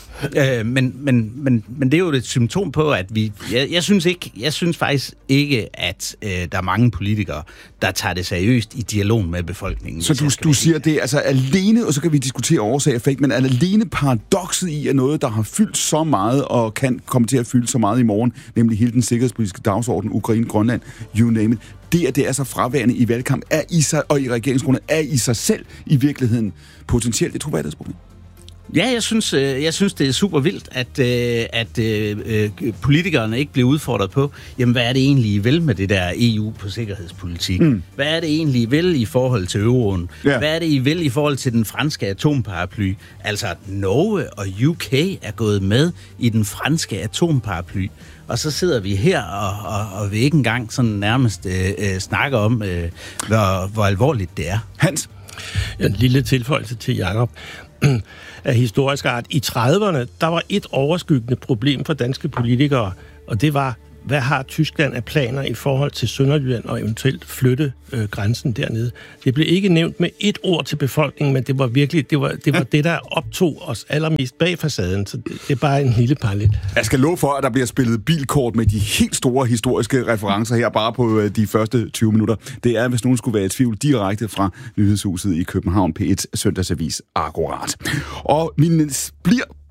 Men det er jo et symptom på, at jeg synes faktisk ikke, at der er mange politikere, der tager det seriøst i dialog med befolkningen. Så du siger det, altså alene, og så kan vi diskutere årsag og effekt, men alene paradokset i, at noget, der har fyldt så meget, og kan komme til at fylde så meget i morgen, nemlig hele den sikkerhedspolitiske dagsorden, Ukraine, Grønland, you name it, det er så fraværende i valgkamp, og i regeringsgrundlaget, er i sig selv i virkeligheden potentielt et troværdighedsproblem. Ja, jeg synes, det er super vildt, at politikerne ikke bliver udfordret på, jamen, hvad er det egentlig, I vil med det der EU på sikkerhedspolitik? Hvad er det egentlig, I vil i forhold til euroen? Ja. Hvad er det, I vil i forhold til den franske atomparaply? Altså, Norge og UK er gået med i den franske atomparaply, og så sidder vi her og vil ikke engang sådan nærmest snakke om, hvor alvorligt det er. Hans? En lille tilføjelse til Jakob. Af historisk art. I 30'erne, der var et overskyggende problem for danske politikere, og det var, hvad har Tyskland af planer i forhold til Sønderjylland og eventuelt flytte grænsen dernede. Det blev ikke nævnt med et ord til befolkningen, men det var virkelig det, der optog os allermest bag facaden, så det er bare en lille parallel. Jeg skal love for, at der bliver spillet bilkort med de helt store historiske referencer her, bare på de første 20 minutter. Det er, hvis nogen skulle være i tvivl, direkte fra Nyhedshuset i København, P1 Søndagsavis Akkurat. Og vi bliver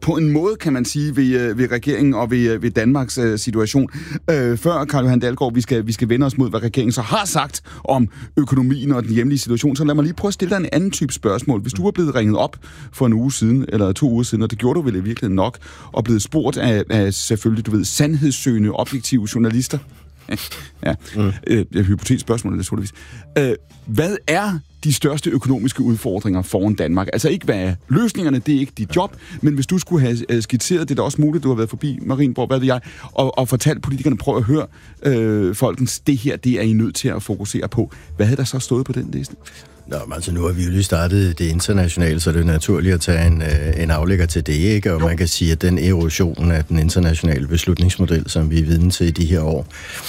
på en måde, kan man sige, ved regeringen og ved Danmarks situation. Før, Carl-Johan Dalgaard, vi skal vende os mod, hvad regeringen så har sagt om økonomien og den hjemlige situation, så lad mig lige prøve at stille dig en anden type spørgsmål. Hvis du er blevet ringet op for en uge siden, eller 2 uger siden, og det gjorde du vel i virkeligheden nok, og blevet spurgt af selvfølgelig, du ved, sandhedssøgende, objektive journalister. Ja, et hypotetisk spørgsmål, naturligvis. Hvad er de største økonomiske udfordringer foran Danmark? Altså ikke, hvad er løsningerne, det er ikke dit job, men hvis du skulle have skitseret, det er da også muligt, du har været forbi Marienborg, hvad ved jeg, og fortalt politikerne, prøv at høre folkens, det her, det er I nødt til at fokusere på. Hvad havde der så stået på den liste? Nå, altså nu har vi jo lige startet det internationale, så det er naturligt at tage en aflægger til det, ikke? Og man kan sige, at den erosion af den internationale beslutningsmodel, som vi er vidne til i de her år,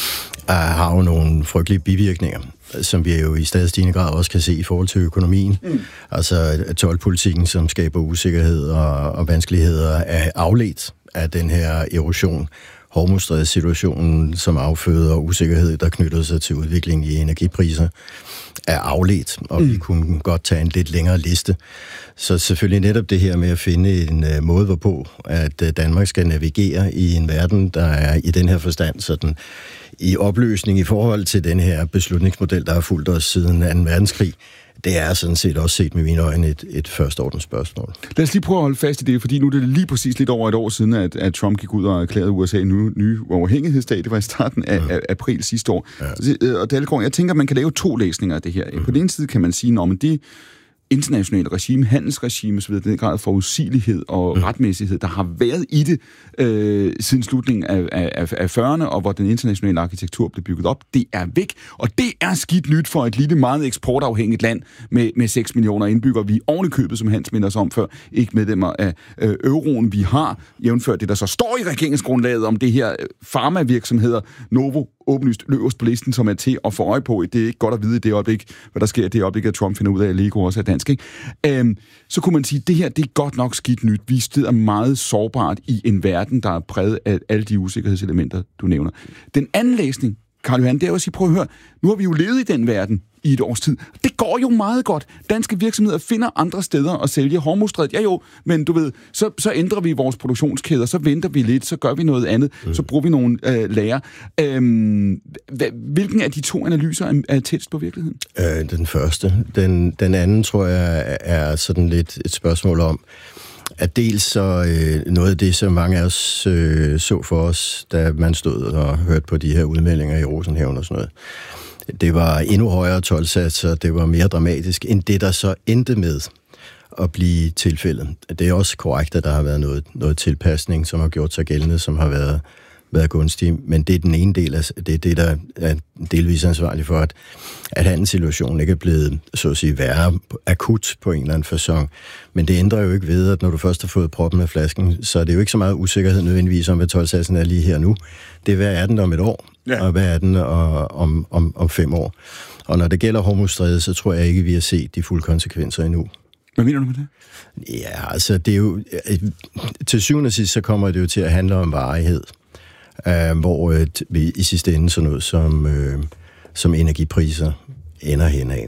har jo nogle frygtelige bivirkninger, som vi jo i stadig stigende grad også kan se i forhold til økonomien. Altså toldpolitikken, som skaber usikkerhed og vanskeligheder, er afledt af den her erosion. Hormuzstrædssituationen, som afføder usikkerhed, der knytter sig til udviklingen i energipriser, er afledt, og vi kunne godt tage en lidt længere liste. Så selvfølgelig netop det her med at finde en måde, hvorpå at Danmark skal navigere i en verden, der er i den her forstand sådan i opløsning i forhold til den her beslutningsmodel, der har fulgt os siden 2. verdenskrig. Det er sådan set også set med mine øjne et førsteordens spørgsmål. Lad os lige prøve at holde fast i det, fordi nu er det lige præcis lidt over et år siden, at Trump gik ud og erklærede USA en ny uafhængighedsdag. Det var i starten af april sidste år. Ja. Og Dalgaard, jeg tænker, at man kan lave 2 læsninger af det her. På den ene side kan man sige, at det internationale regime, handelsregime osv., den grad af forudsigelighed og retmæssighed, der har været i det siden slutningen af 40'erne, og hvor den internationale arkitektur blev bygget op, det er væk, og det er skidt nyt for et lille, meget eksportafhængigt land med 6 millioner indbyggere. Vi er ovenikøbet, som Hans minder os om før, ikke medlemmer af euroen. Vi har jævnført det, der så står i regeringsgrundlaget om det her farmavirksomheder, Novo, åbenlyst øverst på listen, som er til at få øje på. Det er ikke godt at vide i det øjeblik, hvad der sker i det øjeblik, at Trump finder ud af, at Lego også er dansk. Ikke? Så kunne man sige, at det her, det er godt nok skidt nyt. Vi sidder meget sårbart i en verden, der er præget af alle de usikkerhedselementer, du nævner. Den anden læsning, Carl-Johan, det er jo at sige, prøv at høre, nu har vi jo levet i den verden i et års tid. Det går jo meget godt. Danske virksomheder finder andre steder at sælge. Hormuzstrædet, ja jo, men du ved, så ændrer vi vores produktionskæder, så venter vi lidt, så gør vi noget andet, så bruger vi nogle lager. Hvilken af de 2 analyser er tættest på virkeligheden? Den første. Den anden, tror jeg, er sådan lidt et spørgsmål om, at dels så noget af det, som mange af os så for os, da man stod og hørte på de her udmeldinger i Rosenhaven og sådan noget, det var endnu højere toldsatser, det var mere dramatisk, end det, der så endte med at blive tilfældet. Det er også korrekt, at der har været noget tilpasning, som har gjort sig gældende, som har været gunstig, men det er den ene del af det, der er delvis ansvarlig for, at handelssituationen ikke er blevet, så at sige, værre akut på en eller anden facon. Men det ændrer jo ikke ved, at når du først har fået proppen af flasken, så er det jo ikke så meget usikkerhed nødvendigvis om, hvad toldsatsen er lige her nu. Det er, hvad er den om et år, og hvad er den om 5 år. Og når det gælder Hormuzstrædet, så tror jeg ikke, vi har set de fulde konsekvenser endnu. Hvad mener du med det? Ja, altså det er jo, til syvende og sidst, så kommer det jo til at handle om varighed. Hvor vi i sidste ende sådan noget som energipriser ender hen af.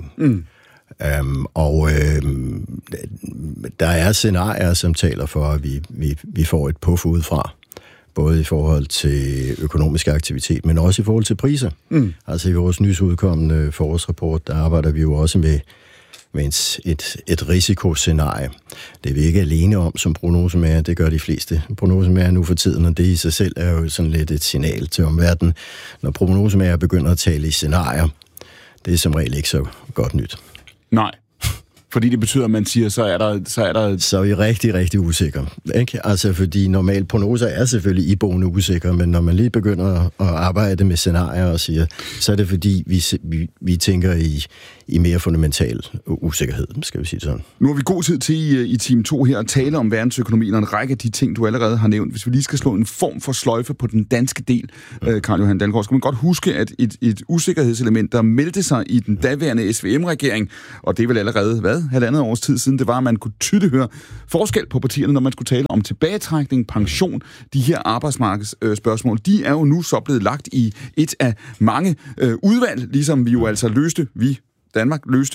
Der er scenarier, som taler for, at vi får et puff udefra, både i forhold til økonomisk aktivitet, men også i forhold til priser. Altså i vores nyudkommende forårsrapport, der arbejder vi jo også med et risikoscenarie. Det er vi ikke alene om som prognosemager, det gør de fleste prognosemager nu for tiden, og det i sig selv er jo sådan lidt et signal til omverdenen. Når prognosemager begynder at tale i scenarier, det er som regel ikke så godt nyt. Nej. Fordi det betyder, at man siger, så er vi rigtig, rigtig usikre. Ikke? Altså, fordi normalt prognoser er selvfølgelig iboende usikre, men når man lige begynder at arbejde med scenarier og siger, så er det fordi, vi tænker i mere fundamental usikkerhed, skal vi sige sådan. Nu har vi god tid til i time 2 her at tale om verdensøkonomien og en række af de ting, du allerede har nævnt. Hvis vi lige skal slå en form for sløjfe på den danske del, Carl-Johan Dalgaard, skal man godt huske, at et usikkerhedselement, der meldte sig i den daværende SVM-regering, og det er vel allerede, 1,5 års tid siden, det var, at man kunne tydeligt høre forskel på partierne, når man skulle tale om tilbagetrækning, pension, de her arbejdsmarkedsspørgsmål. De er jo nu så blevet lagt i et af mange udvalg, ligesom vi jo altså Danmark løste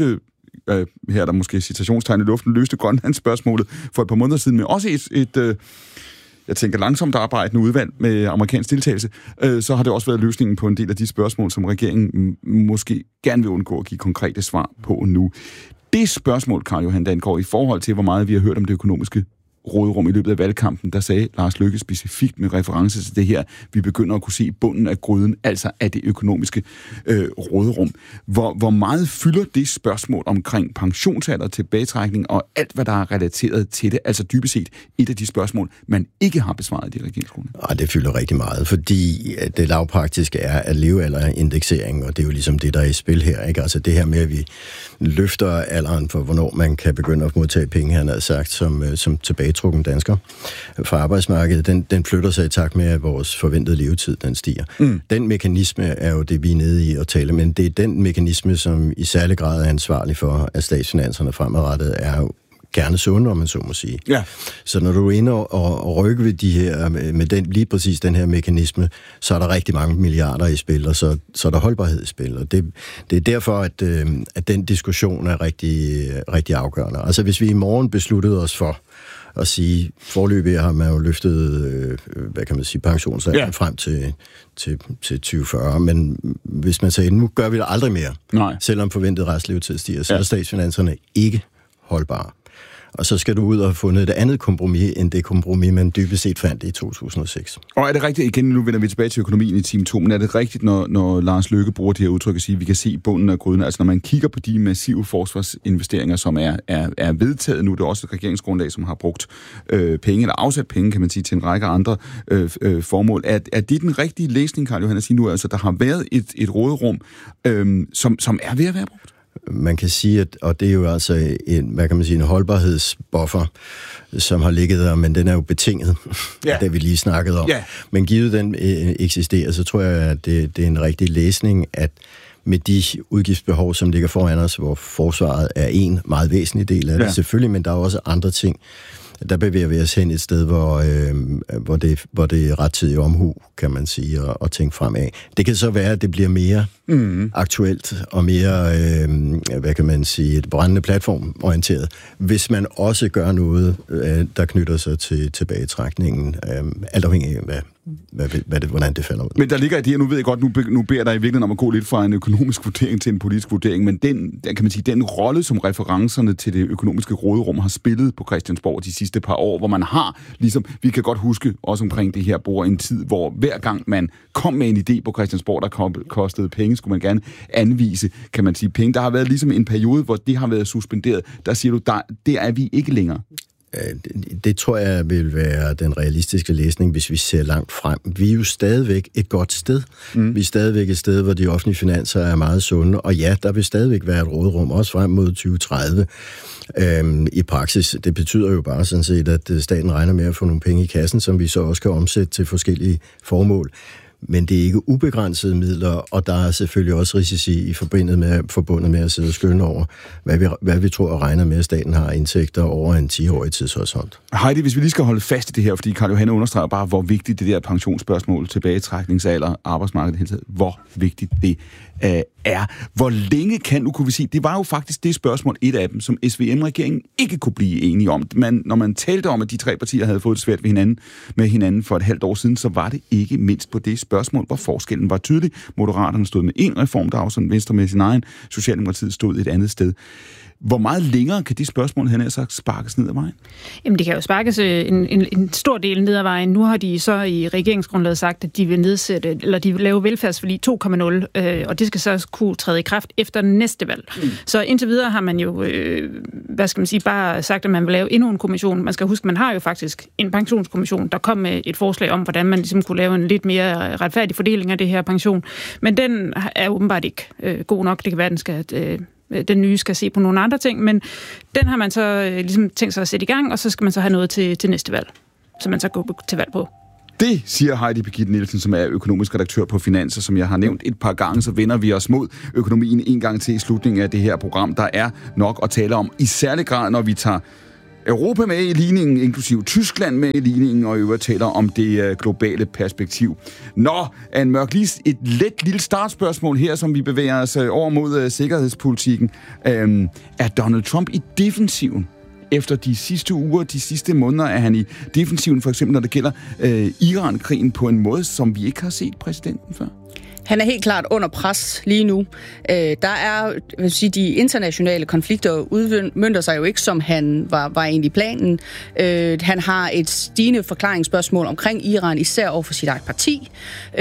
her er der måske citationstegn i luften, løste Grønlandsspørgsmålet for et par måneder siden, men også et jeg tænker langsomt arbejdende udvalg med amerikansk deltagelse, så har det også været løsningen på en del af de spørgsmål, som regeringen måske gerne vil undgå at give konkrete svar på nu. Det spørgsmål, Carl-Johan Dangaard, i forhold til, hvor meget vi har hørt om det økonomiske råderum i løbet af valgkampen, der sagde Lars Løkke specifikt med reference til det her, vi begynder at kunne se bunden af gryden, altså af det økonomiske råderum. Hvor meget fylder det spørgsmål omkring pensionsalder, tilbagetrækning og alt, hvad der er relateret til det, altså dybest set et af de spørgsmål, man ikke har besvaret i regeringsgrundlaget? Det fylder rigtig meget, fordi det lavpraktiske er, at levealderindeksering, og det er jo ligesom det, der er i spil her, ikke? Altså det her med, at vi løfter alderen for, hvornår man kan begynde at modtage penge, han har sagt, som tilbagetrukken dansker fra arbejdsmarkedet, den flytter sig i takt med, at vores forventede levetid, den stiger. Den mekanisme er jo det, vi er nede i at tale, men det er den mekanisme, som i særlig grad er ansvarlig for, at statsfinanserne fremadrettet er jo gerne sunde, om man så må sige. Ja. Så når du er inde og rykker ved de her, med lige præcis den her mekanisme, så er der rigtig mange milliarder i spil, og så er der holdbarhed i spil. Og det er derfor, at den diskussion er rigtig, rigtig afgørende. Altså hvis vi i morgen besluttede os for at sige, forløbig har man jo løftet, hvad kan man sige, pensionsalderen frem til 2040, men hvis man sagde, nu gør vi det aldrig mere, selvom forventet restlevetid stiger, så er statsfinanserne ikke holdbare. Og så skal du ud og have fundet et andet kompromis, end det kompromis, man dybest set fandt i 2006. Og er det rigtigt, igen, nu vender vi tilbage til økonomien i time 2, men er det rigtigt, når Lars Løkke bruger det her udtryk at sige, at vi kan se bunden af gryden, altså når man kigger på de massive forsvarsinvesteringer, som er vedtaget nu, det er også et regeringsgrundlag, som har brugt penge, eller afsat penge, kan man sige, til en række andre formål. Er det den rigtige læsning, Carl-Johan, at sige nu, altså der har været et råderum, som er ved at være brugt? Man kan sige, og det er jo altså en holdbarhedsbuffer, som har ligget der, men den er jo betinget, det vi lige snakkede om. Men givet den eksisterer, så tror jeg, at det er en rigtig læsning, at med de udgiftsbehov, som ligger foran os, hvor forsvaret er en meget væsentlig del af det, selvfølgelig, men der er også andre ting. Der bevæger vi os hen et sted, hvor det er rettidig omhu, kan man sige, og tænke fremad. Det kan så være, at det bliver mere aktuelt og mere, hvad kan man sige, et brændende platformorienteret, hvis man også gør noget, der knytter sig til tilbagetrækningen, alt afhængig af, hvordan det falder ud. Men der ligger i det her, nu ved jeg godt, nu beder dig i virkeligheden om at gå lidt fra en økonomisk vurdering til en politisk vurdering, men den rolle, som referencerne til det økonomiske råderum har spillet på Christiansborg de sidste par år, hvor man har, ligesom, vi kan godt huske også omkring det her bord, en tid, hvor hver gang man kom med en idé på Christiansborg, der kostede penge, skulle man gerne anvise, kan man sige, penge. Der har været ligesom en periode, hvor det har været suspenderet. Der siger du, der er vi ikke længere. Det tror jeg vil være den realistiske læsning, hvis vi ser langt frem. Vi er jo stadigvæk et godt sted. Vi er stadigvæk et sted, hvor de offentlige finanser er meget sunde, og ja, der vil stadigvæk være et råderum, også frem mod 2030. I praksis, det betyder jo bare sådan set, at staten regner med at få nogle penge i kassen, som vi så også kan omsætte til forskellige formål. Men det er ikke ubegrænsede midler, og der er selvfølgelig også risici forbundet med at sidde og skønne over, hvad vi tror og regner med, at staten har indtægter over en 10-årig tidshorisont. Heidi, hvis vi lige skal holde fast i det her, fordi Carl-Johan understreger bare, hvor vigtigt det der pensionsspørgsmål, tilbagetrækningsalder, arbejdsmarkedet hele tiden, hvor vigtigt det er. Hvor længe nu kunne vi sige, det var jo faktisk det spørgsmål, et af dem, som SVM-regeringen ikke kunne blive enige om. Når man talte om, at de tre partier havde fået det svært med hinanden for et halvt år siden, så var det ikke mindst på det spørgsmål, hvor forskellen var tydelig. Moderaterne stod med en reformdagsorden, Venstre med sin egen, Socialdemokratiet stod et andet sted. Hvor meget længere kan de spørgsmål, han har sagt, sparkes ned ad vejen? Jamen, det kan jo sparkes en stor del ned ad vejen. Nu har de så i regeringsgrundlaget sagt, at de vil de vil lave velfærdsforlig 2.0, og det skal så kunne træde i kraft efter næste valg. Så indtil videre har man jo, bare sagt, at man vil lave endnu en kommission. Man skal huske, man har jo faktisk en pensionskommission, der kom med et forslag om, hvordan man ligesom kunne lave en lidt mere retfærdig fordeling af det her pension. Men den er åbenbart ikke god nok. Det kan være, den nye skal se på nogle andre ting, men den har man så ligesom tænkt sig at sætte i gang, og så skal man så have noget til næste valg, som man så går til valg på. Det siger Heidi Birgitte Nielsen, som er økonomisk redaktør på Finanser, som jeg har nævnt et par gange, så vender vi os mod økonomien en gang til i slutningen af det her program. Der er nok at tale om, i særlig grad, når vi tager Europa med i ligningen, inklusiv Tyskland med i ligningen, og i øvrigt taler om det globale perspektiv. Nå, Anne Mørk, lige et let lille startspørgsmål her, som vi bevæger os over mod sikkerhedspolitikken. Er Donald Trump i defensiven? Efter de sidste uger, de sidste måneder, er han i defensiven, for eksempel når det gælder Iran-krigen, på en måde, som vi ikke har set præsidenten før? Han er helt klart under pres lige nu. Der er, vil sige, de internationale konflikter udmønter sig jo ikke, som han var egentlig planen. Han har et stigende forklaringsspørgsmål omkring Iran, især over for sit eget parti.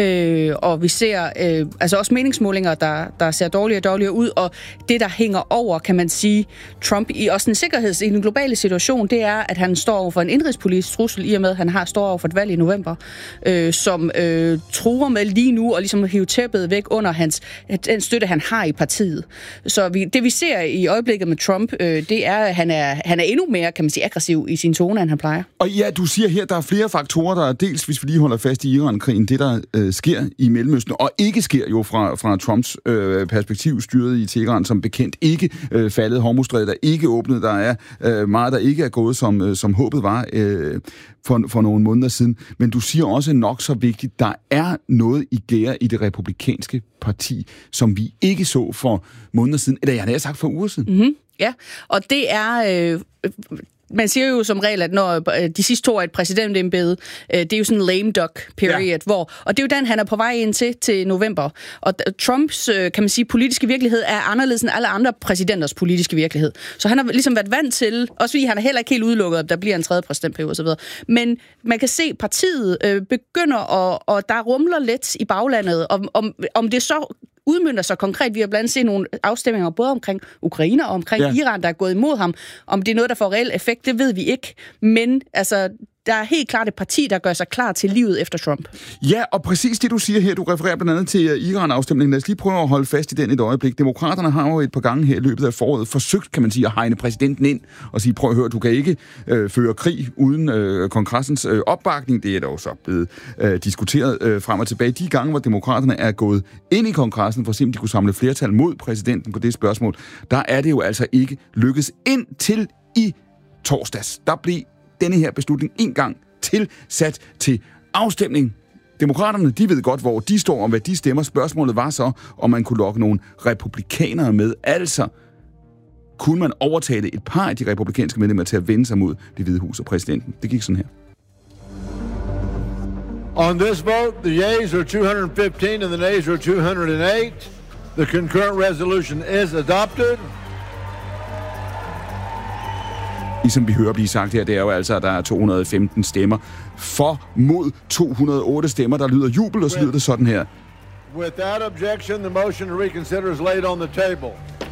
Og vi ser altså også meningsmålinger, der ser dårligere og dårligere ud. Og det, der hænger over, kan man sige, Trump i også i den globale situation, det er, at han står over for en indrigspolitisk trussel, i og med, at han står over for et valg i november, som truer med lige nu og ligesom hive tæppet væk under den støtte, han har i partiet. Så det, vi ser i øjeblikket med Trump, det er, at han er endnu mere, kan man sige, aggressiv i sin tone, end han plejer. Og ja, du siger her, der er flere faktorer, der er dels, hvis vi lige holder fast i Iran-krigen, det, der sker i Mellemøsten, og ikke sker jo fra Trumps perspektiv, styret i Teheran, som bekendt ikke faldet, Hormuzstrædet er ikke åbnet, der er meget, der ikke er gået, som håbet var for nogle måneder siden. Men du siger også nok så vigtigt, der er noget i gære i det republikanske parti, som vi ikke så for måneder siden, eller jeg havde sagt for uger siden. Mm-hmm. Ja, og det er... Man siger jo som regel, at når de sidste 2 år et præsidentembede, det er jo sådan en lame duck period, og det er jo den, han er på vej ind til november. Og Trumps, kan man sige, politiske virkelighed er anderledes end alle andre præsidenters politiske virkelighed. Så han har ligesom været vant til, også fordi han er heller ikke helt udelukket, at der bliver en 3. præsidentperiode osv. Men man kan se, at partiet begynder, og der rumler lidt i baglandet, om det så udmønter sig konkret. Vi har blandt andet set nogle afstemninger både omkring Ukraine og omkring Iran, der er gået imod ham. Om det er noget, der får reel effekt, det ved vi ikke. Men altså, der er helt klart et parti, der gør sig klar til livet efter Trump. Ja, og præcis det, du siger her, du refererer blandt andet til Iran-afstemningen. Lad os lige prøve at holde fast i den et øjeblik. Demokraterne har jo et par gange her i løbet af foråret forsøgt, kan man sige, at hegne præsidenten ind og sige, prøv at høre, du kan ikke føre krig uden kongressens opbakning. Det er dog så blevet diskuteret frem og tilbage. De gange, hvor demokraterne er gået ind i kongressen, for simpelthen de kunne samle flertal mod præsidenten på det spørgsmål, der er det jo altså ikke lykkes indtil i torsdags. Der blev denne her beslutning en gang tilsat til afstemning. Demokraterne, de ved godt, hvor de står og hvad de stemmer. Spørgsmålet var så, om man kunne lokke nogle republikanere med. Altså, kunne man overtale et par af de republikanske medlemmer til at vende sig mod Det Hvide Hus og præsidenten. Det gik sådan her. On this vote, the yeas are 215 and the nays are 208. The concurrent resolution is adopted. Ligesom vi hører blive sagt her, det er jo altså, at der er 215 stemmer for mod 208 stemmer, der lyder jubel, og så lyder det sådan her. Without objection, the motion to reconsider is laid on the table.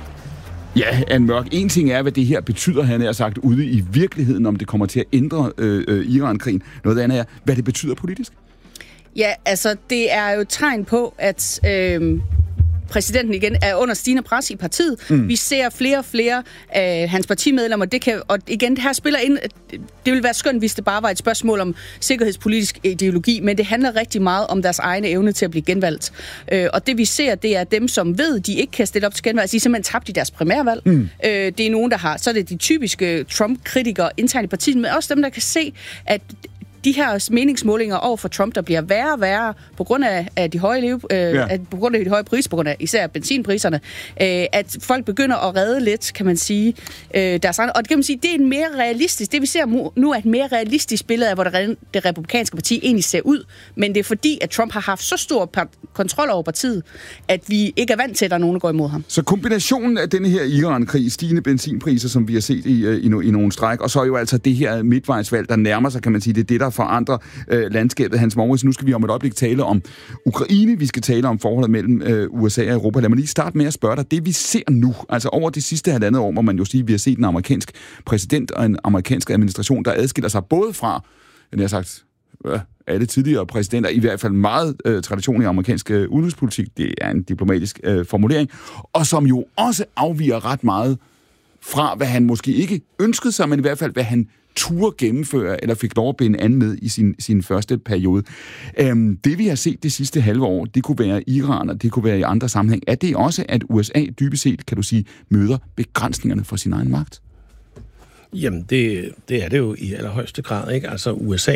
Ja, Anne Mørk, en ting er, hvad det her betyder, han har sagt ude i virkeligheden, om det kommer til at ændre Iran-krigen. Noget andet er, hvad det betyder politisk. Ja, altså, det er jo et tegn på, at præsidenten igen er under stigende pres i partiet. Vi ser flere og flere af hans partimedlemmer. Og igen, det her spiller ind. Det ville være skønt, hvis det bare var et spørgsmål om sikkerhedspolitisk ideologi, men det handler rigtig meget om deres egne evne til at blive genvalgt. Og det vi ser, det er dem, som ved, de ikke kan stille op til genvalg. Altså, de er simpelthen tabt i deres primærvalg. Det er nogen, der har... Så er det de typiske Trump-kritikere internt i partiet, men også dem, der kan se, at de her meningsmålinger over for Trump, der bliver værre og værre på grund af de høje på grund af de høje priser, på grund af især benzinpriserne, at folk begynder at redde lidt, kan man sige, deres andre. Og det kan man sige, det er en mere realistisk, det vi ser nu er et mere realistisk billede af, hvordan det republikanske parti egentlig ser ud. Men det er fordi, at Trump har haft så stor kontrol over partiet, at vi ikke er vant til, at der er nogen, der går imod ham. Så kombinationen af denne her Iran-krig, stigende benzinpriser, som vi har set i nogle stræk, og så jo altså det her midtvejsvalg, der nærmer sig, kan man sige, det er det, der forandrer landskabet. Hans Mouritzen, nu skal vi om et øjeblik tale om Ukraine, vi skal tale om forholdet mellem USA og Europa. Lad mig lige starte med at spørge dig, det vi ser nu, altså over de sidste 1,5 år, må man jo sige, at vi har set en amerikansk præsident og en amerikansk administration, der adskiller sig både fra, jeg har sagt, alle tidligere præsidenter, i hvert fald meget tradition i amerikansk udenrigspolitik, det er en diplomatisk formulering, og som jo også afviger ret meget fra, hvad han måske ikke ønskede sig, men i hvert fald, hvad han turde gennemføre, eller fik lov at binde an med i sin første periode. Det vi har set det sidste halve år, det kunne være Iran, og det kunne være i andre sammenhæng. Er det også, at USA dybest set, kan du sige, møder begrænsningerne for sin egen magt? Jamen, det er det jo i allerhøjeste grad, ikke? Altså, USA